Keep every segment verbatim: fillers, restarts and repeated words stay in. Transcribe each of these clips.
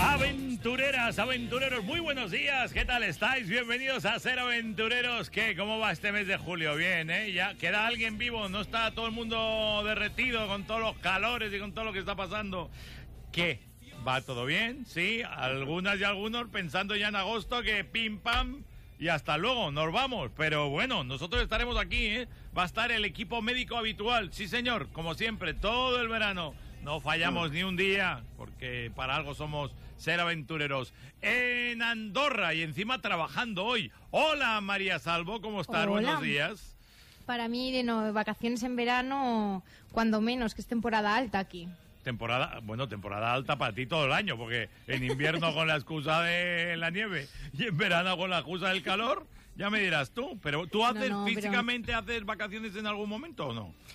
Aventureras, aventureros, muy buenos días, ¿qué tal estáis? Bienvenidos a Ser Aventureros. ¿Qué? ¿Cómo va este mes de julio? Bien, ¿eh? ¿Ya queda alguien vivo? ¿No está todo el mundo derretido con todos los calores y con todo lo que está pasando? ¿Qué? ¿Va todo bien? Sí, algunas y algunos pensando ya en agosto que pim pam y hasta luego, nos vamos. Pero bueno, nosotros estaremos aquí, ¿eh? Va a estar el equipo médico habitual, sí señor, como siempre, todo el verano. No fallamos mm. ni un día, porque para algo somos Ser Aventureros. En Andorra y encima trabajando hoy. Hola María Salvo, ¿cómo estás? Hola. Buenos días. Para mí, de no, vacaciones en verano, cuando menos, que es temporada alta aquí. Temporada, bueno, temporada alta para ti todo el año, porque en invierno con la excusa de la nieve y en verano con la excusa del calor, ya me dirás tú. Pero ¿tú haces no, no, físicamente pero... haces vacaciones en algún momento o no?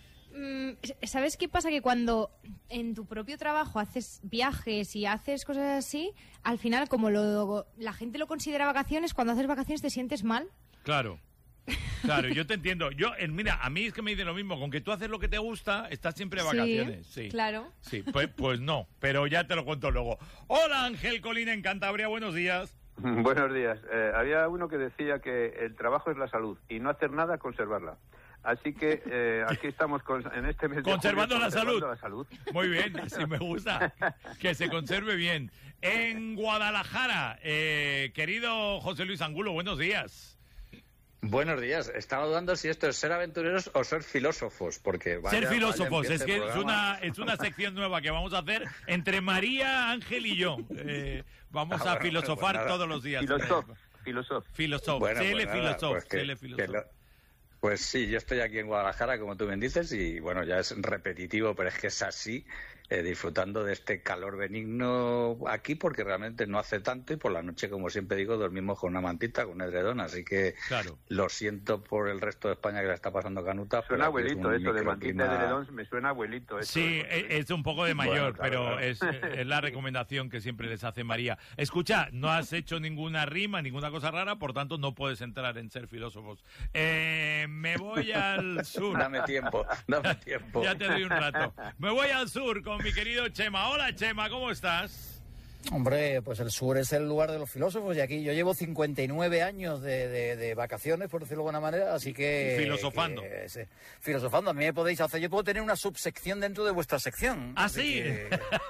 ¿Sabes qué pasa? Que cuando en tu propio trabajo haces viajes y haces cosas así, al final, como lo, la gente lo considera vacaciones, cuando haces vacaciones te sientes mal. Claro. Claro, yo te entiendo. Yo, mira, a mí es que me dice lo mismo. Con que tú haces lo que te gusta, estás siempre de vacaciones. Sí, sí. Claro. Sí, pues, pues no, pero ya te lo cuento luego. Hola, Ángel Colina en Cantabria, buenos días. Buenos días. Eh, había uno que decía que el trabajo es la salud y no hacer nada, conservarla. Así que eh, aquí estamos con, en este mes de conservando, julio, la, salud. la salud. Muy bien, así me gusta. Que se conserve bien. En Guadalajara, eh, querido José Luis Angulo, buenos días. Buenos días. Estaba dudando si esto es ser aventureros o ser filósofos, porque vaya, ser filósofos, es que programa. es una es una sección nueva que vamos a hacer entre María, Ángel y yo. Eh, vamos ah, a bueno, filosofar pues todos los días. Filosof, filosof. Filosof, bueno, Cele pues filosof, pues que, Cele filosof. Que lo... Pues sí, yo estoy aquí en Guadalajara, como tú bien dices, y bueno, ya es repetitivo, pero es que es así, eh, disfrutando de este calor benigno aquí, porque realmente no hace tanto, y por la noche, como siempre digo, dormimos con una mantita, con un edredón, así que claro. Lo siento por el resto de España que la está pasando canuta. Suena abuelito es eso de mantita de edredón, me suena abuelito. Eso, sí, ¿eh? es un poco de mayor, bueno, claro, pero claro. Es, es la recomendación que siempre les hace María. Escucha, no has hecho ninguna rima, ninguna cosa rara, por tanto no puedes entrar en ser filósofos. Eh... Me voy al sur. Dame tiempo, dame tiempo. Ya te doy un rato. Me voy al sur con mi querido Chema. Hola, Chema, ¿cómo estás? Hombre, pues el sur es el lugar de los filósofos y aquí yo llevo cincuenta y nueve años de, de, de vacaciones, por decirlo de alguna manera, así que... Filosofando. Que, sí, filosofando, a mí me podéis hacer, yo puedo tener una subsección dentro de vuestra sección. ¿Ah, sí? Que,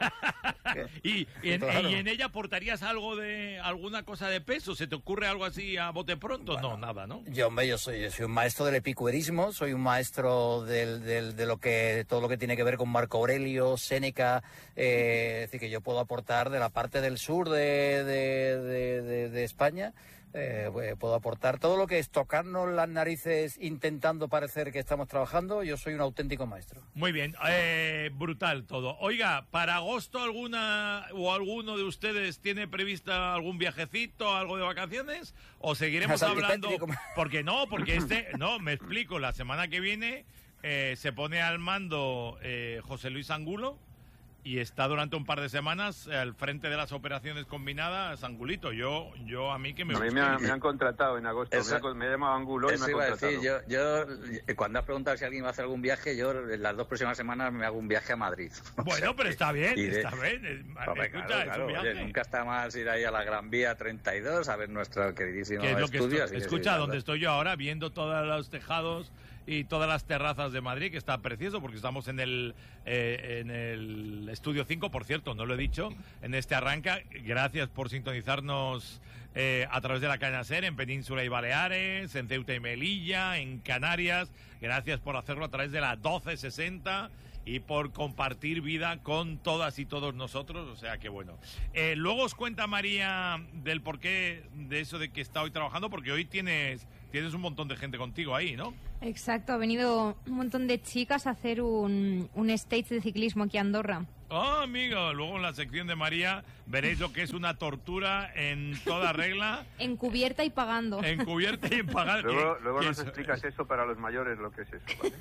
que, ¿Y, y, en, claro. ¿Y en ella aportarías algo de, alguna cosa de peso? ¿Se te ocurre algo así a bote pronto? Bueno, no, nada, ¿no? Yo, hombre, yo soy, yo soy un maestro del epicureísmo, soy un maestro del, del, de lo que, de todo lo que tiene que ver con Marco Aurelio, Séneca, eh, es decir, que yo puedo aportar de la parte parte del sur de, de, de, de, de España, eh, pues puedo aportar todo lo que es tocarnos las narices intentando parecer que estamos trabajando. Yo soy un auténtico maestro. Muy bien, eh, brutal todo. Oiga, ¿para agosto alguna o alguno de ustedes tiene prevista algún viajecito, algo de vacaciones? ¿O seguiremos hablando? Porque no, porque este, no, me explico, la semana que viene eh, se pone al mando eh, José Luis Angulo. Y está durante un par de semanas al frente de las operaciones combinadas Angulito. Yo, yo a mí que me... A mí me, ha, me han contratado en agosto. Eso, me, ha, me he llamado Angulo y me han contratado. Decir, yo, yo, cuando has preguntado si alguien va a hacer algún viaje, yo en las dos próximas semanas me hago un viaje a Madrid. Bueno, o sea, pero está bien, de, está bien. Es, hombre, escucha, claro, es claro, un viaje. Oye, nunca está más ir ahí a la Gran Vía treinta y dos a ver nuestro queridísimo ¿Qué es lo estudio. Que estoy, escucha, donde estoy yo ahora, viendo todos los tejados y todas las terrazas de Madrid, que está precioso, porque estamos en el, eh, en el Estudio cinco, por cierto, no lo he dicho, en este arranca. Gracias por sintonizarnos eh, a través de la cadena SER en Península y Baleares, en Ceuta y Melilla, en Canarias. Gracias por hacerlo a través de la doce sesenta y por compartir vida con todas y todos nosotros, o sea que bueno. Eh, luego os cuenta María del porqué de eso de que está hoy trabajando, porque hoy tienes... Tienes un montón de gente contigo ahí, ¿no? Exacto, ha venido un montón de chicas a hacer un, un stage de ciclismo aquí a Andorra. Oh, amigo, luego en la sección de María veréis lo que es una tortura en toda regla. Encubierta y pagando. Encubierta y pagando. Luego, luego nos eso? explicas eso para los mayores, lo que es eso, ¿vale?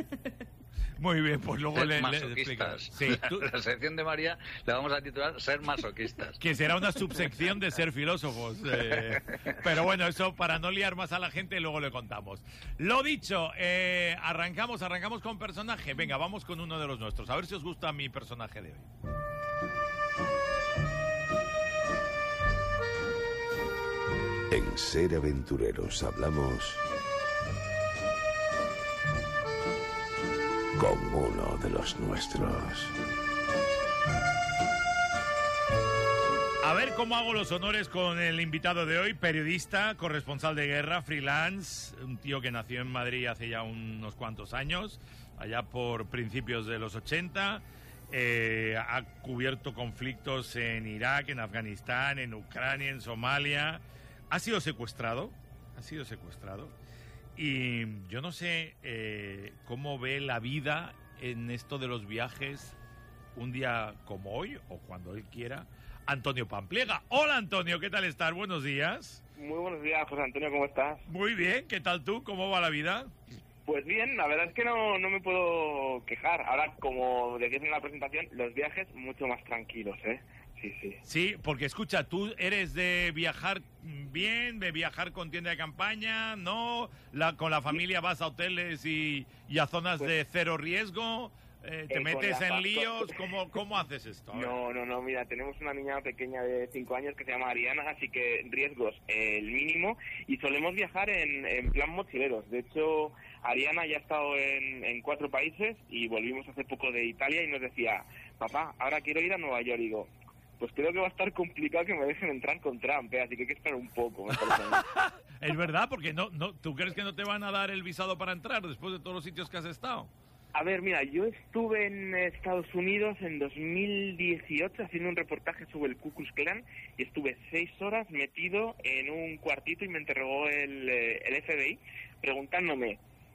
Muy bien, pues luego le, le explicas. Sí, tú... La sección de María la vamos a titular Ser masoquistas. Que será una subsección de ser filósofos. Eh, pero bueno, eso para no liar más a la gente, luego le contamos. Lo dicho, eh, arrancamos, arrancamos con personaje. Venga, vamos con uno de los nuestros. A ver si os gusta mi personaje de hoy. En Ser Aventureros hablamos con uno de los nuestros. A ver cómo hago los honores con el invitado de hoy, periodista, corresponsal de guerra, freelance, un tío que nació en Madrid hace ya unos cuantos años, allá por principios de los ochenta, eh, ha cubierto conflictos en Irak, en Afganistán, en Ucrania, en Somalia, ha sido secuestrado, ha sido secuestrado, y yo no sé eh, cómo ve la vida en esto de los viajes un día como hoy, o cuando él quiera, Antonio Pampliega. Hola Antonio, ¿qué tal estás? Buenos días. Muy buenos días, José Antonio, ¿cómo estás? Muy bien, ¿qué tal tú? ¿Cómo va la vida? Pues bien, la verdad es que no, no me puedo quejar. Ahora, como decías en la presentación, los viajes mucho más tranquilos, ¿eh? Sí, sí. Sí, porque escucha, tú eres de viajar bien, de viajar con tienda de campaña, ¿no? La, con la familia vas a hoteles y, y a zonas pues, de cero riesgo. Eh, ¿Te eh, metes en líos? ¿Cómo, ¿Cómo haces esto? No, no, no, mira, tenemos una niña pequeña de cinco años que se llama Ariana, así que riesgos eh, el mínimo, y solemos viajar en, en plan mochileros. De hecho, Ariana ya ha estado en, en cuatro países y volvimos hace poco de Italia y nos decía, papá, ahora quiero ir a Nueva York. Y digo, pues creo que va a estar complicado que me dejen entrar con Trump, ¿eh? Así que hay que esperar un poco. Me es verdad, porque no, no, ¿tú crees que no te van a dar el visado para entrar después de todos los sitios que has estado? A ver, mira, yo estuve en Estados Unidos en dos mil dieciocho haciendo un reportaje sobre el Ku Klux Klan y estuve seis horas metido en un cuartito y me interrogó el, el F B I preguntándome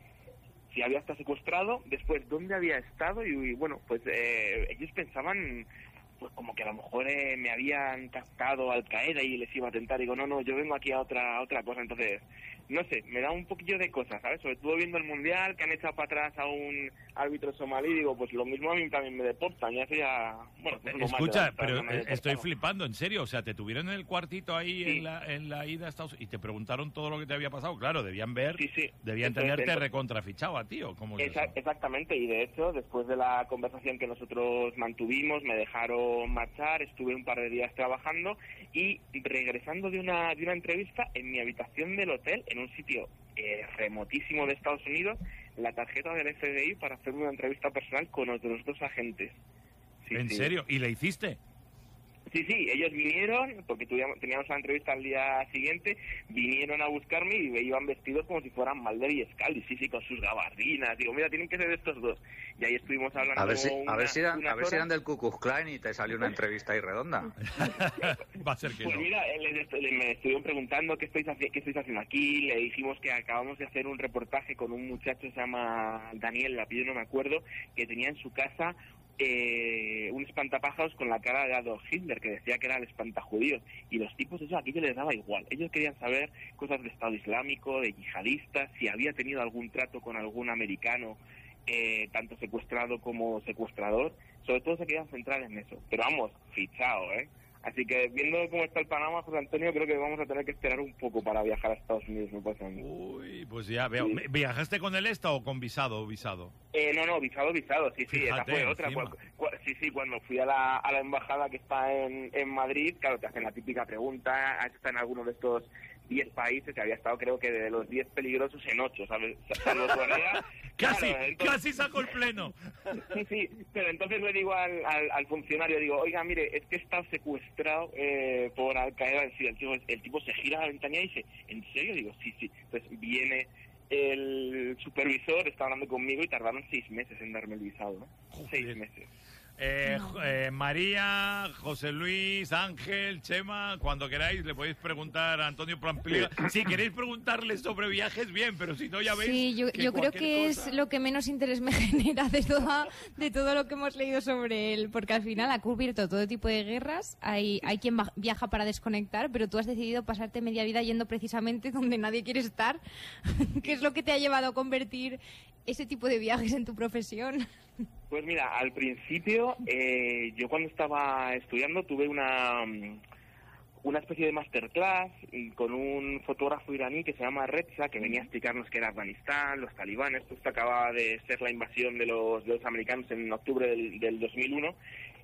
si había estado secuestrado, después dónde había estado y, y bueno, pues eh, ellos pensaban pues como que a lo mejor eh, me habían captado Al Qaeda y les iba a tentar. Digo, no, no, yo vengo aquí a otra, a otra cosa. Entonces, no sé, me da un poquillo de cosas, ¿sabes? Sobre todo viendo el Mundial, que han echado para atrás a un árbitro somalí, digo, pues lo mismo a mí también me deportan, ya sea... Bueno, pues escucha, pero estoy flipando, en serio, o sea, te tuvieron en el cuartito ahí sí. en, la, en la ida a Estados Unidos y te preguntaron todo lo que te había pasado, claro, debían ver, sí, sí. debían entonces, tenerte entonces, recontrafichado a ti, ¿o cómo es esa, eso? Exactamente, y de hecho, después de la conversación que nosotros mantuvimos, me dejaron marchar, estuve un par de días trabajando y regresando de una, de una entrevista en mi habitación del hotel, en un sitio eh, remotísimo de Estados Unidos, la tarjeta del F B I para hacer una entrevista personal con otros dos agentes. Sí, ¿En sí. serio? ¿Y la hiciste? Sí, sí, ellos vinieron, porque tuvimos, teníamos la entrevista al día siguiente, vinieron a buscarme y me iban vestidos como si fueran Mulder y Scully, sí, sí, con sus gabardinas. Digo, mira, tienen que ser estos dos. Y ahí estuvimos hablando. A ver si, una, a ver si, eran, a ver si eran del Ku Klux Klan y te salió una entrevista ahí redonda. Va a ser que pues no. mira, les, les, me estuvieron preguntando qué estáis, qué estáis haciendo aquí, le dijimos que acabamos de hacer un reportaje con un muchacho que se llama Daniel, el apellido no me acuerdo, que tenía en su casa Eh, un espantapájaros con la cara de Adolf Hitler, que decía que era el espantajudíos, y los tipos eso aquí les daba igual. Ellos querían saber cosas de Estado Islámico, de yihadistas, si había tenido algún trato con algún americano, eh, tanto secuestrado como secuestrador. Sobre todo se querían centrar en eso, pero vamos, fichado, ¿eh? Así que, viendo cómo está el panorama, José Antonio, creo que vamos a tener que esperar un poco para viajar a Estados Unidos, me pasa a mí. Uy, pues ya veo. Sí. ¿Viajaste con el ESTA o con visado o visado? Eh, no, no, visado, visado, sí, sí, Fíjate, esa fue otra. Cu cu sí, sí, cuando fui a la, a la embajada que está en, en Madrid, claro, te hacen la típica pregunta, ¿has estado en alguno de estos diez países? Que había estado, creo que de los diez peligrosos en ocho, ¿sabes? Salvo Corea. Casi, claro, entonces... casi sacó el pleno. Sí, sí, pero entonces le digo al, al, al funcionario, digo, oiga, mire, es que está secuestrado eh, por Al Qaeda. Sí, el, tipo, el tipo se gira a la ventanilla y dice, ¿en serio? Digo, sí, sí. Entonces viene el supervisor, está hablando conmigo y tardaron seis meses en darme el visado, ¿no? Joder. Seis meses. Eh, eh, María, José Luis, Ángel, Chema, cuando queráis le podéis preguntar a Antonio Pampliega. Si queréis preguntarle sobre viajes, bien, pero si no, ya veis. Sí, yo, que yo creo que cosa... es lo que menos interés me genera de, toda, de todo lo que hemos leído sobre él, porque al final ha cubierto todo tipo de guerras. Hay, hay quien viaja para desconectar, pero tú has decidido pasarte media vida yendo precisamente donde nadie quiere estar. ¿Qué es lo que te ha llevado a convertir ese tipo de viajes en tu profesión? Pues mira, al principio, eh, yo cuando estaba estudiando tuve una, una especie de masterclass con un fotógrafo iraní que se llama Reza, que venía a explicarnos qué era Afganistán, los talibanes. Justo acababa de ser la invasión de los, de los americanos en octubre del, del dos mil uno.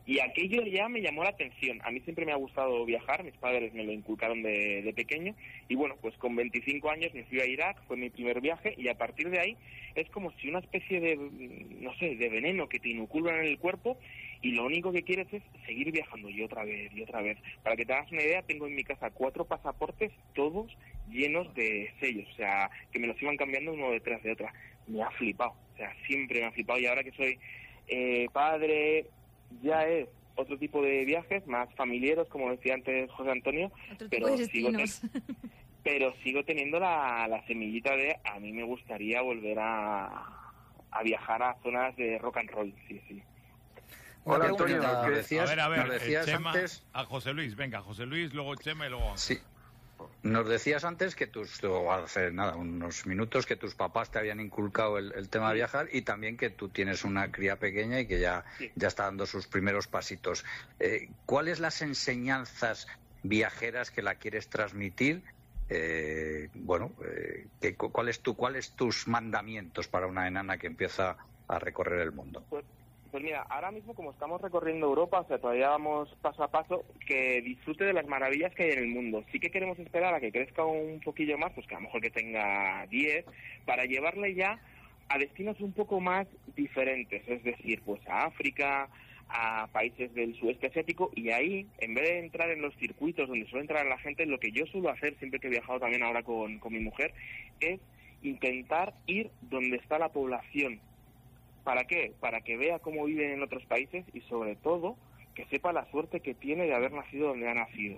Y aquello ya me llamó la atención. A mí siempre me ha gustado viajar, mis padres me lo inculcaron de, de pequeño, y bueno, pues con veinticinco años me fui a Irak, fue mi primer viaje, y a partir de ahí es como si una especie de, no sé, de veneno que te inoculan en el cuerpo, y lo único que quieres es seguir viajando y otra vez y otra vez. Para que te hagas una idea, tengo en mi casa cuatro pasaportes, todos llenos de sellos, o sea, que me los iban cambiando uno detrás de otra. Me ha flipado, o sea, siempre me ha flipado, y ahora que soy eh, padre, ya es otro tipo de viajes, más familiares, como decía antes José Antonio, Otro tipo pero de sigo, ten- destinos. pero sigo teniendo la, la semillita de a mí me gustaría volver a, a viajar a zonas de rock and roll, sí, sí. Una Hola, Antonio, preguntita. ¿qué- Nos decías, a ver, a ver, nos decías eh, Chema, antes... a José Luis, venga, José Luis, luego Chema y luego... Sí. Nos decías antes que tus, o hace nada, unos minutos, que tus papás te habían inculcado el, el tema de viajar, y también que tú tienes una cría pequeña y que ya, Sí. ya está dando sus primeros pasitos. Eh, ¿Cuáles las enseñanzas viajeras que la quieres transmitir? Eh, bueno, eh, que, ¿cuál es tu, ¿cuáles tus mandamientos para una enana que empieza a recorrer el mundo? Pues, pues mira, ahora mismo como estamos recorriendo Europa, o sea, todavía vamos paso a paso, que disfrute de las maravillas que hay en el mundo. Sí que queremos esperar a que crezca un poquillo más, pues que a lo mejor que tenga diez, para llevarle ya a destinos un poco más diferentes, es decir, pues a África, a países del sudeste asiático, y ahí, en vez de entrar en los circuitos donde suele entrar la gente, lo que yo suelo hacer, siempre que he viajado también ahora con, con mi mujer, es intentar ir donde está la población. ¿Para qué? Para que vea cómo viven en otros países y, sobre todo, que sepa la suerte que tiene de haber nacido donde ha nacido.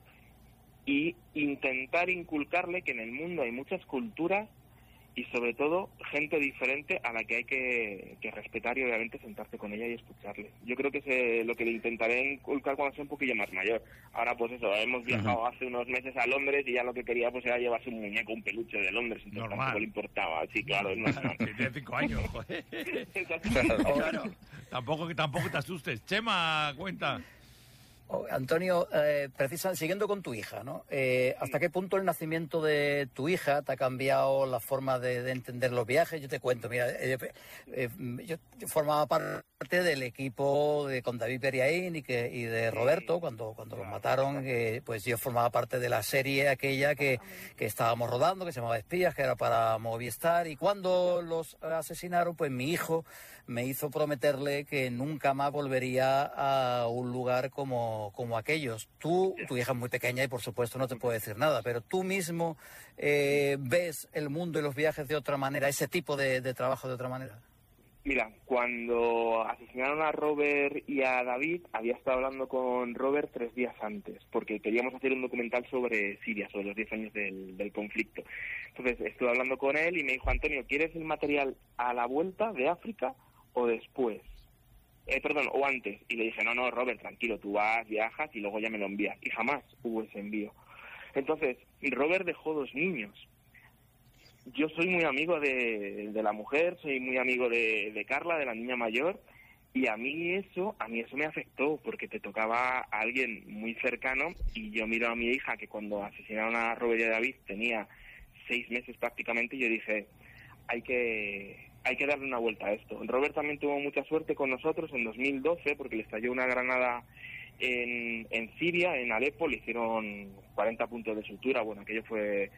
Y intentar inculcarle que en el mundo hay muchas culturas y, sobre todo, gente diferente a la que hay que, que respetar y, obviamente, sentarte con ella y escucharle. Yo creo que es eh, lo que le intentaré inculcar cuando sea un poquillo más mayor. Ahora, pues eso, hemos viajado uh-huh. hace unos meses a Londres y ya lo que quería pues era llevarse un muñeco, un peluche de Londres, entonces normal. Tampoco le importaba. Sí, claro, es normal. Tiene cinco años, joder. Exacto. Claro. Tampoco, tampoco te asustes. Chema, cuenta. Oh, Antonio, eh, precisamente siguiendo con tu hija, ¿no? Eh, ¿Hasta qué punto el nacimiento de tu hija te ha cambiado la forma de, de entender los viajes? Yo te cuento, mira, eh, eh, yo, yo formaba parte del equipo de, con David Periaín y, que, y de Roberto, cuando, cuando los mataron, eh, pues yo formaba parte de la serie aquella que, que estábamos rodando, que se llamaba Espías, que era para Movistar, y cuando los asesinaron, pues mi hijo me hizo prometerle que nunca más volvería a un lugar como, como aquellos. Tú, tu hija es muy pequeña y por supuesto no te puedo decir nada, pero tú mismo eh, ves el mundo y los viajes de otra manera, ese tipo de, de trabajo de otra manera. Mira, cuando asesinaron a Robert y a David, había estado hablando con Robert tres días antes, porque queríamos hacer un documental sobre Siria, sobre los diez años del, del conflicto. Entonces estuve hablando con él y me dijo, Antonio, ¿quieres el material a la vuelta de África o después? Eh, perdón, o antes. Y le dije, no, no, Robert, tranquilo, tú vas, viajas y luego ya me lo envías. Y jamás hubo ese envío. Entonces, Robert dejó dos niños. Yo soy muy amigo de, de la mujer, soy muy amigo de, de Carla, de la niña mayor, y a mí eso, a mí eso me afectó, porque te tocaba a alguien muy cercano, y yo miro a mi hija, que cuando asesinaron a Robert y a David tenía seis meses prácticamente, y yo dije, hay que... hay que darle una vuelta a esto. Robert también tuvo mucha suerte con nosotros en dos mil doce porque le estalló una granada en, en Siria, en Alepo, le hicieron cuarenta puntos de sutura. Bueno, aquello fue,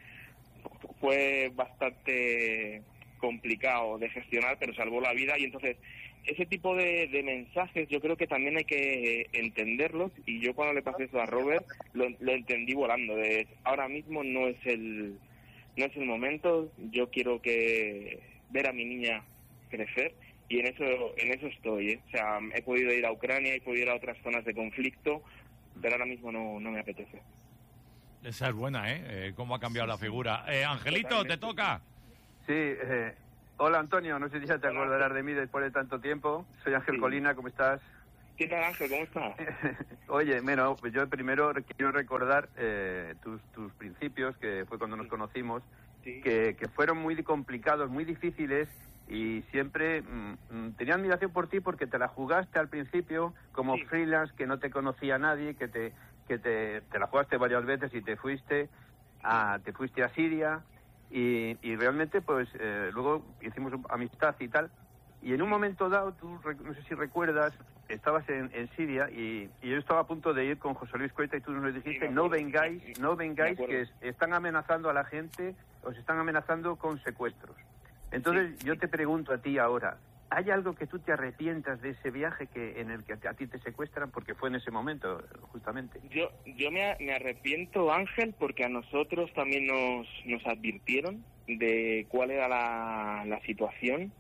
fue bastante complicado de gestionar, pero salvó la vida. Y entonces, ese tipo de, de mensajes yo creo que también hay que entenderlos, y yo cuando le pasé eso a Robert lo, lo entendí volando. De, ahora mismo no es el no es el momento, yo quiero que ver a mi niña crecer, y en eso en eso estoy, ¿eh? O sea, he podido ir a Ucrania, he podido ir a otras zonas de conflicto, pero ahora mismo no, no me apetece. Esa es buena, ¿eh? eh ¿Cómo ha cambiado la figura? Eh, Angelito, Totalmente. ¿Te toca? Sí, eh, hola Antonio, no sé si ya te hola. acordarás de mí después de tanto tiempo. Soy Ángel sí. Colina, ¿cómo estás? ¿Qué tal, Ángel? ¿Cómo estás? Oye, bueno, pues yo primero quiero recordar eh, tus, tus principios, que fue cuando nos sí. conocimos, sí. que, que fueron muy complicados, muy difíciles, y siempre mmm, tenía admiración por ti porque te la jugaste al principio como sí. freelance, que no te conocía nadie, que te que te, te la jugaste varias veces y te fuiste a, te fuiste a Siria, y, y realmente pues eh, luego hicimos amistad y tal, Y en un momento dado, tú no sé si recuerdas, estabas en, en Siria y, y yo estaba a punto de ir con José Luis Cueta y tú nos dijiste, sí, no vengáis, no vengáis, que es, están amenazando a la gente, os están amenazando con secuestros. Entonces sí, yo te pregunto a ti ahora, ¿hay algo que tú te arrepientas de ese viaje que en el que a ti te secuestran? Porque fue en ese momento, justamente. Yo yo me, me arrepiento, Ángel, porque a nosotros también nos, nos advirtieron de cuál era la, la situación.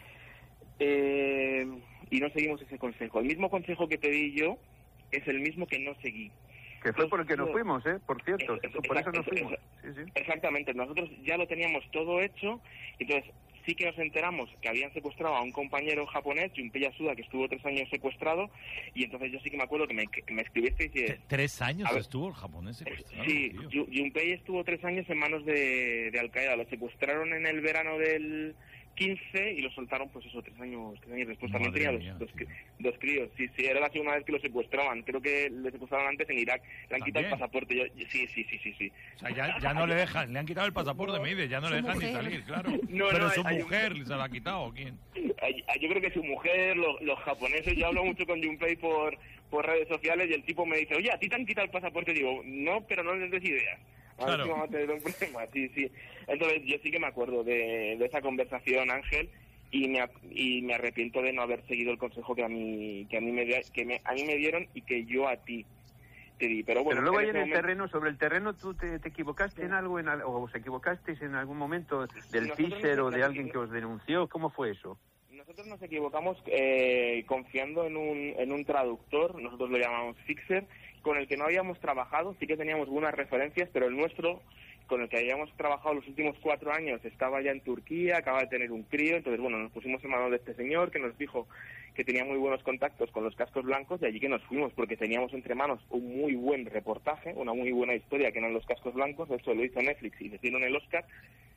Eh, y no seguimos ese consejo. El mismo consejo que te di yo es el mismo que no seguí. Que fue por el que nos fuimos, ¿eh? Por cierto, es, es, por eso nos es, fuimos. Es, sí, sí. Exactamente, nosotros ya lo teníamos todo hecho, entonces sí que nos enteramos que habían secuestrado a un compañero japonés, Junpei Yasuda, que estuvo tres años secuestrado, y entonces yo sí que me acuerdo que me, que me escribiste y dices... ¿Tres años estuvo el japonés secuestrado? Sí, tío. Junpei estuvo tres años en manos de, de Al-Qaeda, lo secuestraron en el verano del quince y lo soltaron, pues eso, tres años, tres años después. Madre También tenía dos, dos, dos críos. Sí, sí, era la segunda vez que lo secuestraban. Creo que le secuestraron antes en Irak. Le han ¿También? quitado el pasaporte. Yo, sí, sí, sí, sí, sí. O sea, ya, ya no le dejan, le han quitado el pasaporte, me dice, ya no le dejan mujer. ni salir, claro. No, Pero no, su hay, mujer hay, se lo ha quitado, ¿quién? Hay, yo creo que su mujer, los, los japoneses, yo hablo mucho con Junpei por, por redes sociales y el tipo me dice, oye, ¿a ti te han quitado el pasaporte? Digo, no, pero no les des ideas. A ver si vamos a tener un problema, sí, sí. Entonces yo sí que me acuerdo de, de esa conversación, Ángel, y me y me arrepiento de no haber seguido el consejo que a mí que a mí me que me, a mí me dieron y que yo a ti te di. Pero bueno, pero luego en ahí en el momento... terreno, sobre el terreno, ¿tú te, te equivocaste sí. en algo en, o os equivocasteis en algún momento del Fisher o de alguien que os denunció? ¿Cómo fue eso? Nosotros nos equivocamos eh, confiando en un en un traductor, nosotros lo llamamos Fixer, con el que no habíamos trabajado. Sí que teníamos buenas referencias, pero el nuestro, con el que habíamos trabajado los últimos cuatro años, estaba ya en Turquía, acaba de tener un crío, entonces bueno, nos pusimos en manos de este señor que nos dijo que tenía muy buenos contactos con los cascos blancos, y allí que nos fuimos porque teníamos entre manos un muy buen reportaje, una muy buena historia que eran los cascos blancos. Eso lo hizo Netflix y les dieron el Oscar.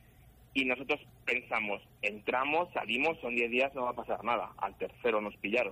Y nosotros pensamos, entramos, salimos, son diez días, no va a pasar nada. Al tercero nos pillaron.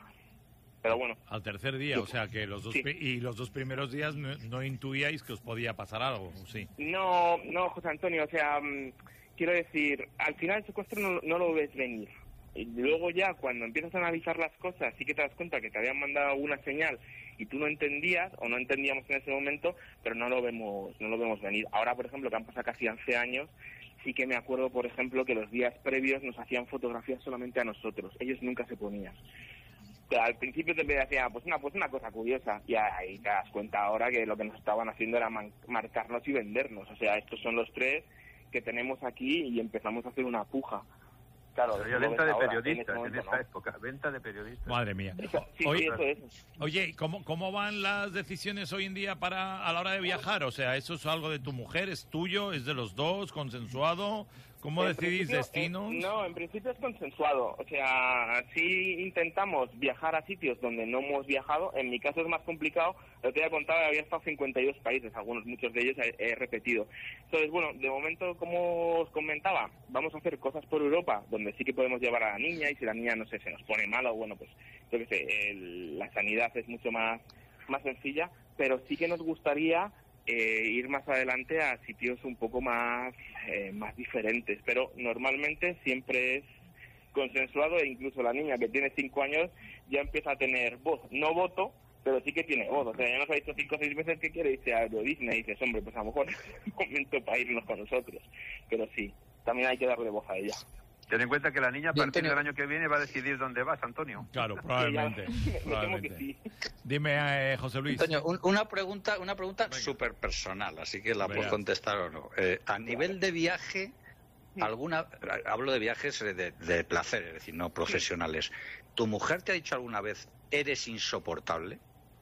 Pero bueno. Al tercer día, sí. O sea que los dos... Sí. Y los dos primeros días no, no intuíais que os podía pasar algo, ¿sí? No, no, José Antonio, o sea, um, quiero decir, al final el secuestro no, no lo ves venir. Y luego ya, cuando empiezas a analizar las cosas, sí que te das cuenta que te habían mandado una señal y tú no entendías, o no entendíamos en ese momento, pero no lo vemos, no lo vemos venir. Ahora, por ejemplo, que han pasado casi once años, sí que me acuerdo, por ejemplo, que los días previos nos hacían fotografías solamente a nosotros. Ellos nunca se ponían. Pero al principio te decía, pues una, pues una cosa curiosa, y ahí te das cuenta ahora que lo que nos estaban haciendo era man- marcarnos y vendernos. O sea, estos son los tres que tenemos aquí y empezamos a hacer una puja. Claro, venta de periodistas en, en esta ¿no? época, venta de periodistas. Madre mía. Eso, sí, oye, sí, eso es. Oye, ¿cómo, ¿cómo van las decisiones hoy en día para a la hora de viajar? O sea, ¿eso es algo de tu mujer, es tuyo, es de los dos, consensuado? ¿Cómo en decidís destinos? Eh, no, en principio es consensuado. O sea, sí intentamos viajar a sitios donde no hemos viajado. En mi caso es más complicado. Lo que te había contado, había estado en cincuenta y dos países, algunos, muchos de ellos he, he repetido. Entonces, bueno, de momento, como os comentaba, vamos a hacer cosas por Europa, donde sí que podemos llevar a la niña, y si la niña, no sé, se nos pone mala, o bueno, pues, yo qué sé, el, la sanidad es mucho más, más sencilla, pero sí que nos gustaría... Eh, ir más adelante a sitios un poco más eh, más diferentes, pero normalmente siempre es consensuado, e incluso la niña que tiene cinco años ya empieza a tener voz, no voto, pero sí que tiene voz. O sea, ya nos ha dicho cinco o seis veces que quiere irse a Euro Disney y dices, hombre, pues a lo mejor es un momento para irnos con nosotros, pero sí, también hay que darle voz a ella. Ten en cuenta que la niña a partir del año que viene va a decidir dónde vas, Antonio. Claro, probablemente. probablemente. Sí. Dime, eh, José Luis. Antonio, un, una pregunta una pregunta súper personal, así que la puedes contestar o no. Eh, a nivel de viaje, alguna hablo de viajes de, de placer, es decir, no profesionales. ¿Tu mujer te ha dicho alguna vez, eres insoportable?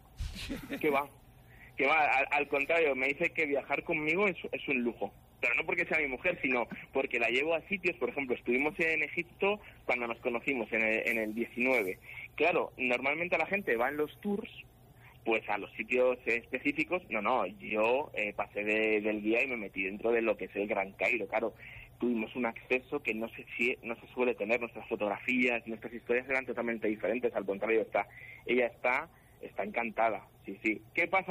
¿Qué va? Que va, al, al contrario, me dice que viajar conmigo es, es un lujo. Pero no porque sea mi mujer, sino porque la llevo a sitios. Por ejemplo, estuvimos en Egipto cuando nos conocimos, en el, en el diecinueve. Claro, normalmente la gente va en los tours, pues a los sitios específicos. No, no, yo eh, pasé de, del guía y me metí dentro de lo que es el Gran Cairo. Claro, tuvimos un acceso que no se, no se suele tener. Nuestras fotografías, nuestras historias eran totalmente diferentes. Al contrario, está, ella está, está encantada. Sí, sí. ¿Qué pasa?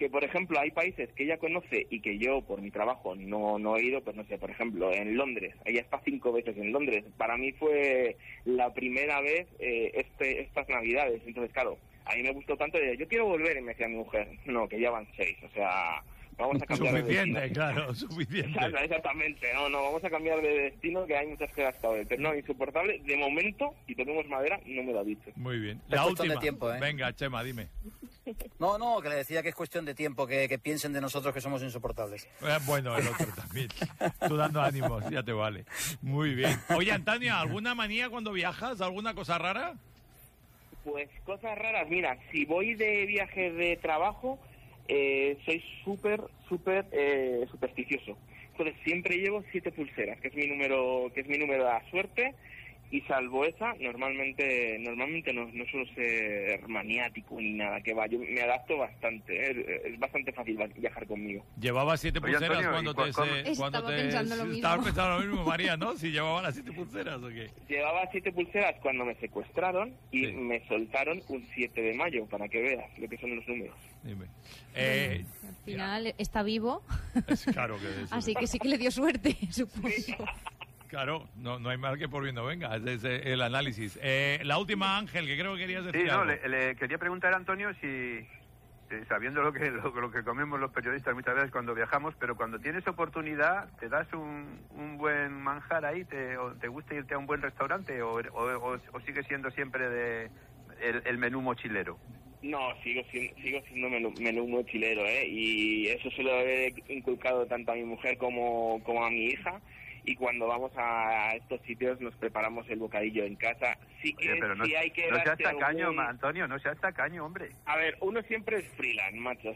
que, por ejemplo, hay países que ella conoce y que yo, por mi trabajo, no, no he ido, pues no sé, por ejemplo, en Londres. Ella está cinco veces en Londres. Para mí fue la primera vez eh, este, estas Navidades. Entonces, claro, a mí me gustó tanto, de, yo quiero volver, y me decía mi mujer, no, que ya van seis, o sea... Vamos a cambiar suficiente, de destino. claro, suficiente. Exactamente, no, no, vamos a cambiar de destino, que hay muchas cosas que ver. Pero no, insoportable, de momento, y tenemos madera, no me lo ha dicho. Muy bien. Es La cuestión última. de tiempo, ¿eh? Venga, Chema, dime. No, no, que le decía que es cuestión de tiempo, que, que piensen de nosotros que somos insoportables. Eh, bueno, el otro también. Tú dando ánimos, ya te vale. Muy bien. Oye, Antonio, ¿alguna manía cuando viajas? ¿Alguna cosa rara? Pues cosas raras, mira, si voy de viaje de trabajo... Eh, soy súper, súper eh, supersticioso. Entonces siempre llevo siete pulseras, que es mi número, que es mi número de la suerte, y salvo esa, normalmente, normalmente no, no suelo ser maniático ni nada, que va, yo me adapto bastante, ¿eh? Es bastante fácil viajar conmigo. ¿Llevabas siete Oye, pulseras Antonio, cuando te, ¿cómo? se, cuando Estaba te pensando lo mismo. Estabas pensando lo mismo, María, ¿no? Si llevaba las siete pulseras o qué. Llevaba siete pulseras cuando me secuestraron y Sí. me soltaron un siete de mayo, para que veas lo que son los números. Dime. Eh, Al final está vivo, es claro que es, así que sí que le dio suerte, supongo. Claro, no, no hay mal que por bien no venga, ese es eh, el análisis. Eh, la última, Ángel, que creo que querías decir Sí, no, algo. le, le quería preguntar a Antonio si, eh, sabiendo lo que, lo, lo que comemos los periodistas muchas veces cuando viajamos, pero cuando tienes oportunidad, ¿te das un, un buen manjar ahí? ¿Te, o te gusta irte a un buen restaurante o, o, o, o sigue siendo siempre de el, el menú mochilero? No, sigo siendo, sigo siendo menú, menú mochilero, ¿eh? Y eso se lo he inculcado tanto a mi mujer como, como a mi hija. Y cuando vamos a estos sitios nos preparamos el bocadillo en casa. Sí que Oye, pero no, sí hay que no seas darse tacaño, algún- ma- Antonio, no seas tacaño, hombre. A ver, uno siempre es freelance, macho. O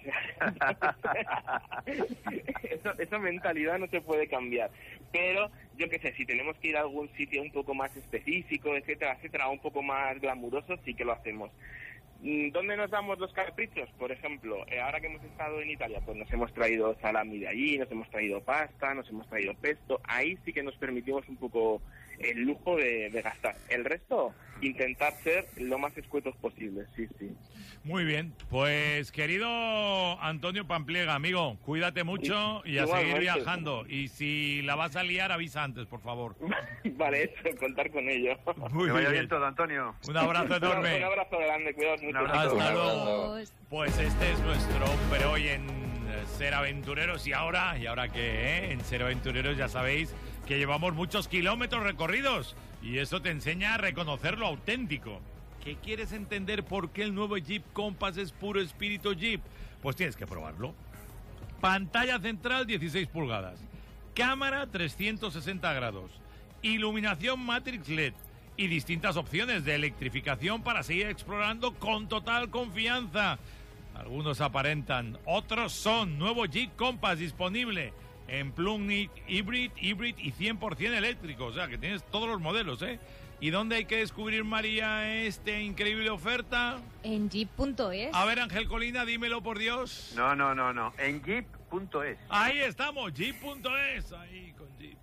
sea, eso, esa mentalidad no se puede cambiar. Pero, yo qué sé, si tenemos que ir a algún sitio un poco más específico, etcétera, etcétera, un poco más glamuroso, sí que lo hacemos. ¿Dónde nos damos los caprichos? Por ejemplo, eh, ahora que hemos estado en Italia, pues nos hemos traído salami de allí, nos hemos traído pasta, nos hemos traído pesto. Ahí sí que nos permitimos un poco el lujo de, de gastar. El resto, intentar ser lo más escuetos posible, sí, sí. Muy bien, pues querido Antonio Pampliega, amigo, cuídate mucho y a Igualmente. seguir viajando. Y si la vas a liar, avisa antes, por favor. Vale, eso, contar con ello. Muy Que vaya bien. bien todo, Antonio. Un abrazo Un, enorme. un abrazo grande, cuidaos mucho. abrazo. Hasta luego. Adiós. Pues este es nuestro hombre hoy en eh, Ser Aventureros. Y ahora, ¿y ahora qué? Eh? En Ser Aventureros ya sabéis que llevamos muchos kilómetros recorridos. Y eso te enseña a reconocer lo auténtico. ¿Qué quieres entender por qué el nuevo Jeep Compass es puro espíritu Jeep? Pues tienes que probarlo. Pantalla central dieciséis pulgadas. Cámara trescientos sesenta grados. Iluminación Matrix L E D. Y distintas opciones de electrificación para seguir explorando con total confianza. Algunos aparentan, otros son. Nuevo Jeep Compass disponible en plug-in hybrid, hybrid y cien por ciento eléctrico. O sea, que tienes todos los modelos, ¿eh? ¿Y dónde hay que descubrir, María, esta increíble oferta? En jeep punto es. A ver, Ángel Colina, dímelo por Dios. No, no, no, no. En jeep punto es. Ahí estamos, jeep punto es. Ahí con Jeep.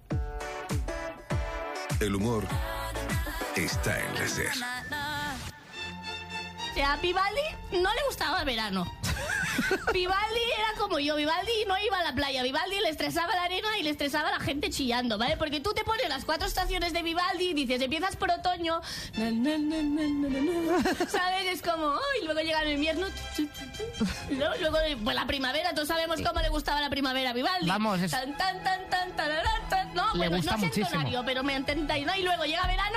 El humor está en la SER. O sea, a Vivaldi no le gustaba el verano. Vivaldi era como yo, Vivaldi no iba a la playa, Vivaldi le estresaba la arena y le estresaba la gente chillando, ¿vale? Porque tú te pones las cuatro estaciones de Vivaldi y dices, empiezas por otoño, na, na, na, na, na, na, ¿sabes? Es como, ¡ay! Luego llega el invierno, y luego, luego pues la primavera, todos sabemos cómo le gustaba la primavera a Vivaldi. Vamos, es- Tan, tan, tan, tan, tararán, tan. No, Le bueno, gusta no sé muchísimo. entonario, pero me entendáis, ¿no? Y luego llega verano...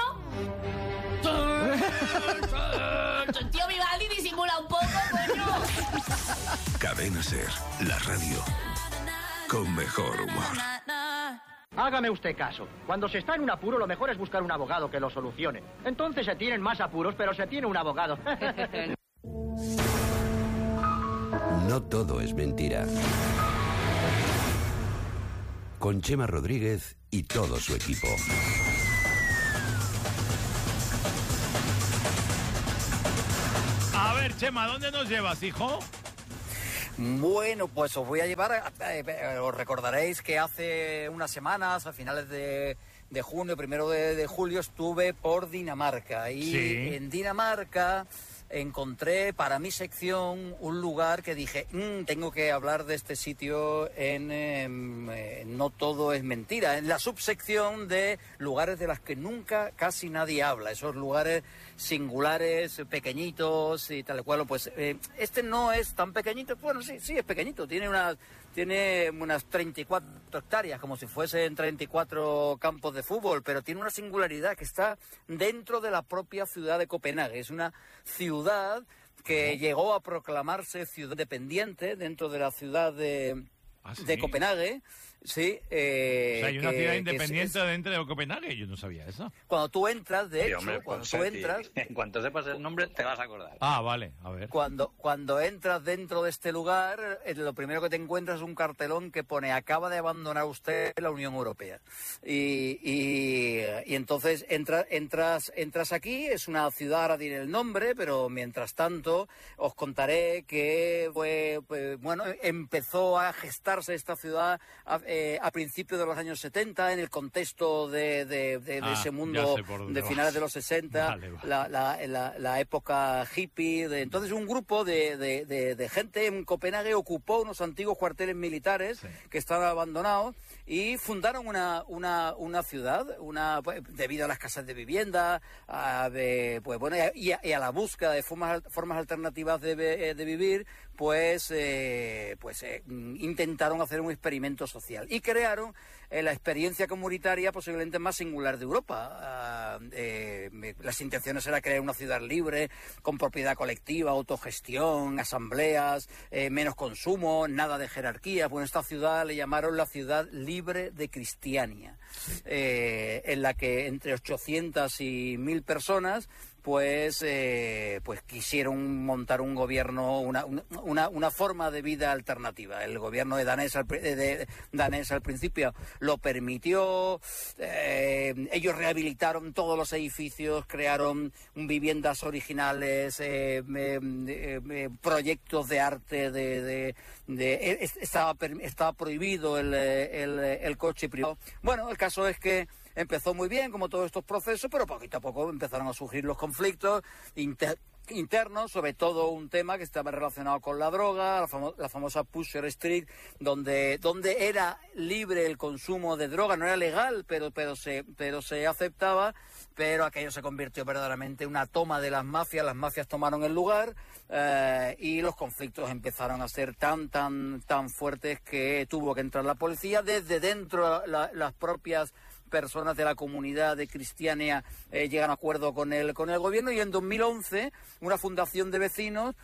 Tío Vivaldi disimula un poco, coño. Cadena SER, la radio con mejor humor. Hágame usted caso. Cuando se está en un apuro, lo mejor es buscar un abogado que lo solucione. Entonces se tienen más apuros, pero se tiene un abogado. No todo es mentira. Con Chema Rodríguez y todo su equipo. A ver, Chema, ¿dónde nos llevas, hijo? Bueno, pues os voy a llevar, a- eh, eh, os recordaréis que hace unas semanas, a finales de, de junio, primero de, de julio, estuve por Dinamarca. Y Sí. en Dinamarca encontré para mi sección un lugar que dije, mmm, tengo que hablar de este sitio en eh, No Todo es Mentira, en la subsección de lugares de los que nunca casi nadie habla, esos lugares singulares, pequeñitos y tal cual. Pues eh, este no es tan pequeñito, bueno, sí, sí es pequeñito, tiene unas, tiene unas treinta y cuatro hectáreas, como si fuesen treinta y cuatro campos de fútbol, pero tiene una singularidad que está dentro de la propia ciudad de Copenhague. Es una ciudad que llegó a proclamarse ciudad independiente dentro de la ciudad de, ¿Ah, sí? de Copenhague. Sí, eh, o sea, hay una que, ciudad independiente es, es, dentro de Copenhague. Yo no sabía eso. Cuando tú entras, de Sí, hecho, hombre, cuando pues, tú sí. entras... En cuanto sepas el nombre, te vas a acordar. Ah, vale, a ver. Cuando, cuando entras dentro de este lugar, eh, lo primero que te encuentras es un cartelón que pone acaba de abandonar usted la Unión Europea. Y, y, y entonces entra, entras, entras aquí, es una ciudad, ahora diré el nombre, pero mientras tanto os contaré que pues, pues, bueno, empezó a gestarse esta ciudad a, eh, a principios de los años setenta en el contexto de, de, de, ah, de ese mundo de vas. finales de los sesenta, vale, vale. La, la, la, la época hippie. De, entonces un grupo de, de, de, de gente en Copenhague ocupó unos antiguos cuarteles militares sí. que estaban abandonados y fundaron una, una, una ciudad, una pues, debido a las casas de vivienda, a, de, pues bueno, y a, y a la búsqueda de formas, formas alternativas de, de vivir, pues, eh, pues eh, intentaron hacer un experimento social y crearon eh, la experiencia comunitaria posiblemente más singular de Europa. Uh, eh, las intenciones era crear una ciudad libre, con propiedad colectiva, autogestión, asambleas, eh, menos consumo, nada de jerarquía. Bueno, esta ciudad le llamaron la ciudad libre de Cristiania, eh, en la que entre ochocientas y mil personas pues eh, pues quisieron montar un gobierno, una, una, una forma de vida alternativa. El gobierno de danés al, de, de, danés al principio lo permitió, eh, ellos rehabilitaron todos los edificios, crearon viviendas originales, eh, eh, eh, proyectos de arte, de, de, de estaba, estaba prohibido el, el, el coche privado. Bueno, el caso es que empezó muy bien, como todos estos procesos, pero poquito a poco empezaron a surgir los conflictos inter internos, sobre todo un tema que estaba relacionado con la droga, la, famo la famosa Pusher Street, donde, donde era libre el consumo de droga, no era legal, pero, pero, se, pero se aceptaba, pero aquello se convirtió verdaderamente en una toma de las mafias, las mafias tomaron el lugar eh, y los conflictos empezaron a ser tan, tan, tan fuertes que tuvo que entrar la policía desde dentro, la, las propias personas de la comunidad de Cristiania eh, llegan a acuerdo con el, con el gobierno y en dos mil once una fundación de vecinos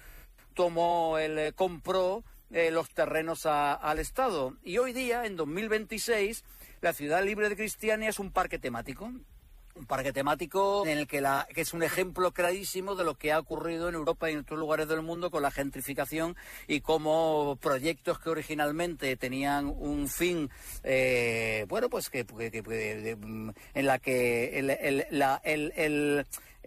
tomó el, eh, compró eh, los terrenos a, al Estado y hoy día, en dos mil veintiséis, la ciudad libre de Cristiania es un parque temático. Un parque temático en el que, la, que es un ejemplo clarísimo de lo que ha ocurrido en Europa y en otros lugares del mundo con la gentrificación y cómo proyectos que originalmente tenían un fin, eh, bueno, pues que, que, que de, de, en la que el, el, la, el, el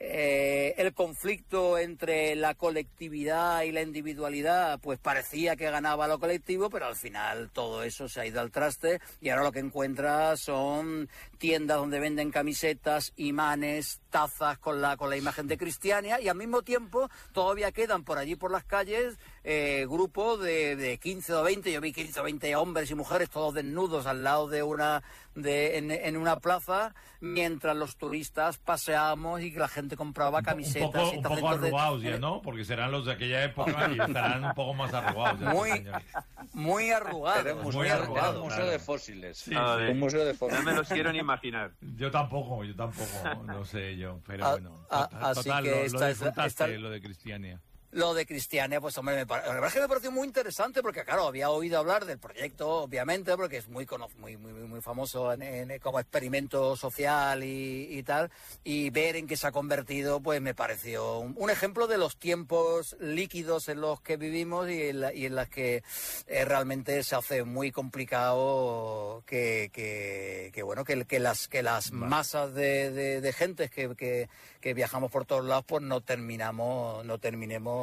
Eh, el conflicto entre la colectividad y la individualidad pues parecía que ganaba lo colectivo, pero al final todo eso se ha ido al traste y ahora lo que encuentras son tiendas donde venden camisetas, imanes, tazas con la, con la imagen de Cristiania y al mismo tiempo todavía quedan por allí por las calles eh, grupos de, de quince o veinte, yo vi quince o veinte hombres y mujeres todos desnudos al lado de una de en, en una plaza mientras los turistas paseábamos y que la gente compraba camisetas. Un poco, y un poco arrugados de... ya, ¿no? Porque serán los de aquella época y estarán un poco más arrugados. Ya, muy, muy arrugados. Muy, muy arrugados. Un museo claro. de fósiles. Sí, ah, sí. Un museo de fósiles. No me los quiero ni imaginar. Yo tampoco, yo tampoco, no sé yo, pero a, bueno. A, total, así total que lo, esta lo es, disfrutaste, esta... lo de Cristiania. Lo de Cristiania, pues hombre, me pare... la verdad es que me pareció muy interesante porque, claro, había oído hablar del proyecto, obviamente, porque es muy muy muy, muy famoso en, en, como experimento social y, y tal, y ver en qué se ha convertido, pues me pareció un, un ejemplo de los tiempos líquidos en los que vivimos y en, la, y en las que eh, realmente se hace muy complicado que, que, que bueno, que, que las, que las vale. masas de, de, de gentes que, que, que viajamos por todos lados, pues no terminamos, no terminemos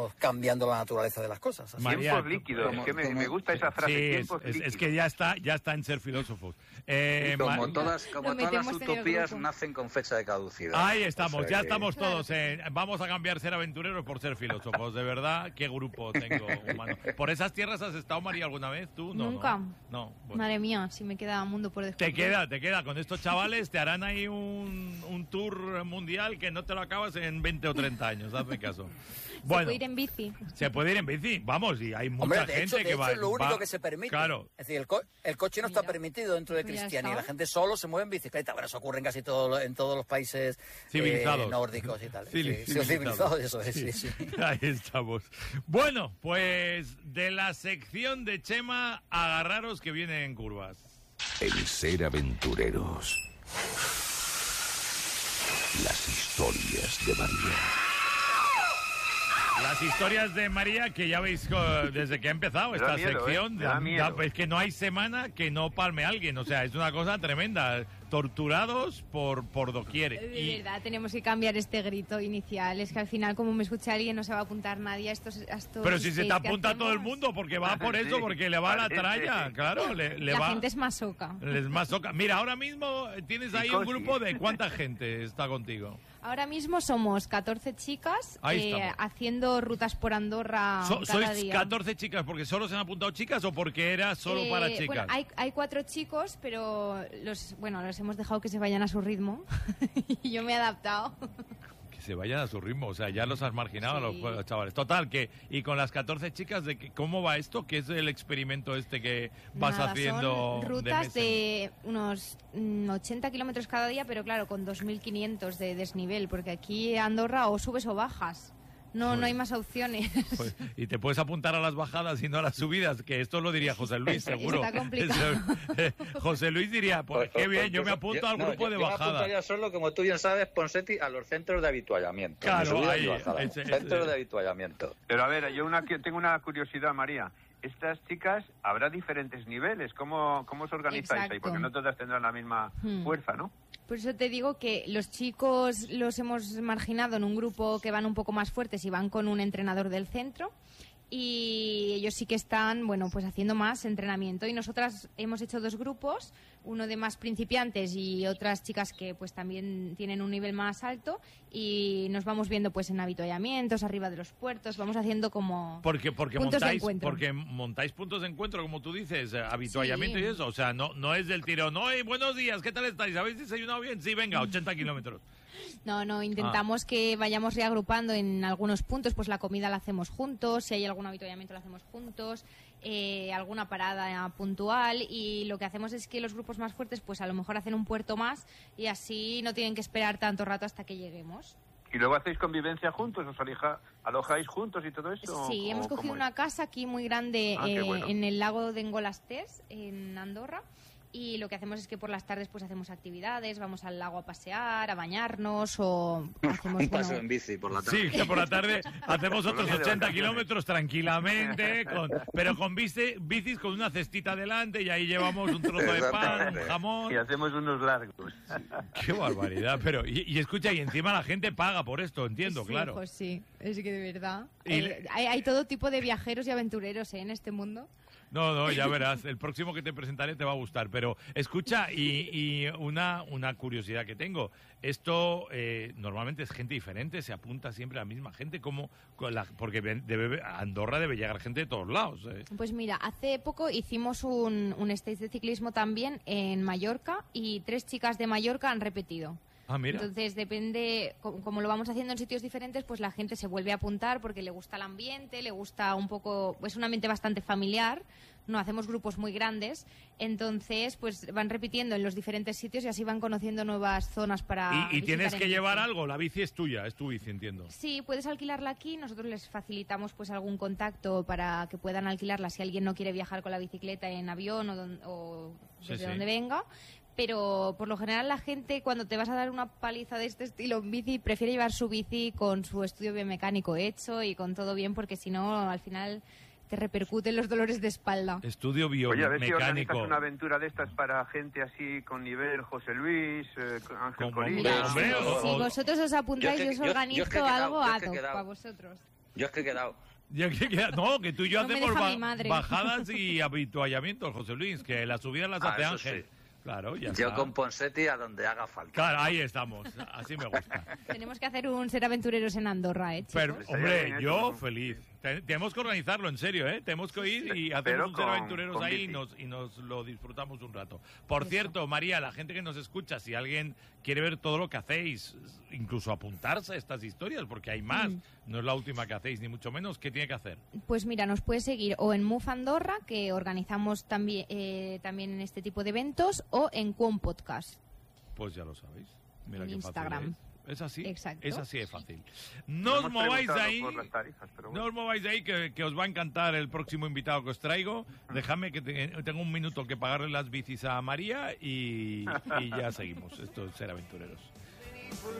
estamos cambiando la naturaleza de las cosas. Así. María, tiempos líquidos, como, que me, como, me gusta esa frase, sí, tiempos es, líquidos. Es que ya está, ya está en ser filósofos. Eh, como Ma todas, como todas las utopías nacen con fecha de caducidad. Ahí estamos, o sea ya que... estamos todos en... Vamos a cambiar ser aventureros por ser filósofos, de verdad, qué grupo tengo humano. ¿Por esas tierras has estado, María, alguna vez tú? No, Nunca. No, no bueno. Madre mía, si me queda mundo por descubrir. Te queda, te queda. Con estos chavales te harán ahí un, un tour mundial que no te lo acabas en veinte o treinta años, hazme caso. Bueno, se puede ir en bici. Se puede ir en bici, vamos, y hay mucha Hombre, de gente hecho, de que hecho, va... es lo único va, que se permite. Claro. Es decir, el, co el coche no Mira, está permitido dentro de Cristianía. La gente solo se mueve en bicicleta. Bueno, eso ocurre en casi todo, en todos los países civilizados. Eh, nórdicos y tal. Civil, sí, civilizados, civilizados, eso es, sí. Sí, sí. Ahí estamos. Bueno, pues de la sección de Chema, agarraros que viene en curvas. El ser aventureros. Las historias de María. Las historias de María, que ya veis desde que ha empezado esta miedo, sección, ¿eh? da, da, es que no hay semana que no palme a alguien, o sea, es una cosa tremenda, torturados por, por doquier. De y... verdad, tenemos que cambiar este grito inicial, es que al final como me escucha alguien no se va a apuntar nadie a estos... A estos Pero si se te apunta todo el mundo, porque va por eso, sí, porque le va a la parece. tralla, claro, le, le la va... gente es masoca. Es masoca. Mira, ahora mismo tienes ahí un grupo de ¿cuánta gente está contigo? Ahora mismo somos catorce chicas eh, haciendo rutas por Andorra so, cada ¿Sois día. catorce chicas porque solo se han apuntado chicas o porque era solo eh, para chicas? Bueno, hay, hay cuatro chicos, pero los bueno los hemos dejado que se vayan a su ritmo y yo me he adaptado. Que se vayan a su ritmo, o sea, ya los has marginado sí. a los chavales. Total, que y con las catorce chicas, de que, ¿cómo va esto? ¿Qué es el experimento este que vas Nada, haciendo? Son rutas de, de unos ochenta kilómetros cada día, pero claro, con dos mil quinientos de desnivel, porque aquí en Andorra o subes o bajas. No, pues, no hay más opciones. Pues, y te puedes apuntar a las bajadas y no a las subidas, que esto lo diría José Luis, seguro. Está complicado. Eh, José Luis diría, pues qué bien, yo me apunto al grupo no, de yo bajada. Yo me apuntaría solo, como tú bien sabes, Ponseti, a los centros de habituallamiento. Claro, ahí. Ese, centros ese. de habituallamiento. Pero a ver, yo una, tengo una curiosidad, María. Estas chicas, habrá diferentes niveles. ¿Cómo, cómo os organizáis Exacto. ahí? Porque no todas tendrán la misma hmm. fuerza, ¿no? Por eso te digo que los chicos los hemos marginado en un grupo que van un poco más fuertes y van con un entrenador del centro. Y ellos sí que están, bueno, pues haciendo más entrenamiento. Y nosotras hemos hecho dos grupos, uno de más principiantes y otras chicas que pues también tienen un nivel más alto. Y nos vamos viendo pues en habituallamientos, arriba de los puertos, vamos haciendo como porque, porque puntos montáis, de encuentro. Porque montáis puntos de encuentro, como tú dices, habituallamiento sí. y eso. O sea, no, no es del tirón. No, hey, buenos días, ¿qué tal estáis? ¿Habéis desayunado bien? Sí, venga, ochenta kilómetros. No, no, intentamos ah. que vayamos reagrupando en algunos puntos, pues la comida la hacemos juntos, si hay algún habituallamiento la hacemos juntos, eh, alguna parada puntual, y lo que hacemos es que los grupos más fuertes pues a lo mejor hacen un puerto más y así no tienen que esperar tanto rato hasta que lleguemos. ¿Y luego hacéis convivencia juntos? ¿Os alija, alojáis juntos y todo eso? Sí, hemos cogido una casa aquí muy grande ah, eh, bueno. en el lago de Engolastés, en Andorra. Y lo que hacemos es que por las tardes pues hacemos actividades, vamos al lago a pasear, a bañarnos o hacemos... Un paseo bueno, en bici por la tarde. Sí, que por la tarde hacemos otros ochenta kilómetros tranquilamente, con, pero con bici, bicis con una cestita delante y ahí llevamos un trozo de pan, un jamón... Y hacemos unos largos. Qué barbaridad, pero... Y, y escucha, y encima la gente paga por esto, entiendo, sí, claro. Pues sí, es que de verdad. Y... Eh, hay, hay todo tipo de viajeros y aventureros ¿eh? en este mundo. No, no, ya verás. El próximo que te presentaré te va a gustar. Pero escucha, y, y una, una curiosidad que tengo. Esto eh, normalmente es gente diferente, se apunta siempre a la misma gente. Como con la, porque debe, Andorra debe llegar gente de todos lados. Eh. Pues mira, hace poco hicimos un, un stage de ciclismo también en Mallorca y tres chicas de Mallorca han repetido. Ah, mira. Entonces depende, como lo vamos haciendo en sitios diferentes, pues la gente se vuelve a apuntar porque le gusta el ambiente, le gusta un poco, es un ambiente bastante familiar, no hacemos grupos muy grandes, entonces pues van repitiendo en los diferentes sitios y así van conociendo nuevas zonas para Y, y tienes que llevar bici. algo, la bici es tuya, es tu bici, entiendo. Sí, puedes alquilarla aquí, nosotros les facilitamos pues algún contacto para que puedan alquilarla si alguien no quiere viajar con la bicicleta en avión o, don, o desde sí, sí. donde venga. Pero por lo general la gente cuando te vas a dar una paliza de este estilo en bici prefiere llevar su bici con su estudio biomecánico hecho y con todo bien porque si no al final te repercuten los dolores de espalda. Estudio biomecánico. Oye, a ver si organizas una aventura de estas para gente así con nivel José Luis, eh, Ángel Colina. Mira, si, si vosotros os apuntáis yo, que, yo os organizo yo, yo es que quedado, algo ad hoc para vosotros. Yo es que he quedado. Yo que- que- no, que tú y yo No me hacemos deja ba- mi madre. bajadas y habituallamientos, José Luis, que las subidas las Ah, hace eso Ángel. sí. Claro, ya Yo está. con Ponseti a donde haga falta. Claro, ahí estamos. Así me gusta. Tenemos que hacer un ser aventureros en Andorra, ¿eh, chicos? Pero, Estaría hombre, bien yo eso. feliz. Te- tenemos que organizarlo, en serio, ¿eh? Tenemos que ir y Pero hacemos un ser con- aventureros con ahí y bici. nos, y nos lo disfrutamos un rato. Por cierto, María, la gente que nos escucha, si alguien quiere ver todo lo que hacéis, incluso apuntarse a estas historias, porque hay más, Mm. no es la última que hacéis, ni mucho menos, ¿qué tiene que hacer? Pues mira, nos puedes seguir o en Move Andorra, que organizamos también, eh, también en este tipo de eventos, o en Quon Podcast. Pues ya lo sabéis. Mira En qué Instagram. fácil es. Es así, Exacto. es así de fácil. No No os hemos mováis de preguntado ahí, por las tarifas, pero bueno. no os mováis de ahí, que, que os va a encantar el próximo invitado que os traigo. Déjame que te- tengo un minuto que pagarle las bicis a María y, y ya seguimos. Esto es Ser Aventureros.